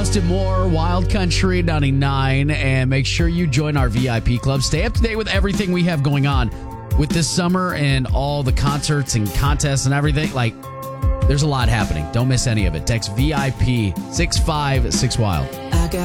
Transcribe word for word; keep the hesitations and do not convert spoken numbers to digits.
Austin Moore, Wild Country ninety-nine, and make sure you join our V I P club. Stay up to date with everything we have going on with this summer and all the concerts and contests and everything. Like, there's a lot happening. Don't miss any of it. Text V I P six five six Wild. I got